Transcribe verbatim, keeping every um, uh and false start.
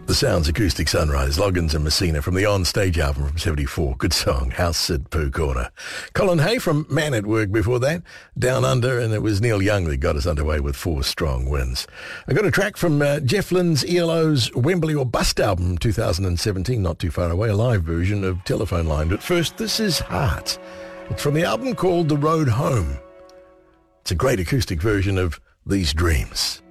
The Sounds Acoustic Sunrise, Loggins and Messina from the On-Stage album from seventy-four. Good song, House Sid Pooh Corner. Colin Hay from Man at Work before that, Down Under, and it was Neil Young that got us underway with four strong wins. I got a track from uh, Jeff Lynne's E L O's Wembley or Bust album two thousand seventeen, not too far away, a live version of Telephone Line. But first, this is Heart. It's from the album called The Road Home. It's a great acoustic version of These Dreams.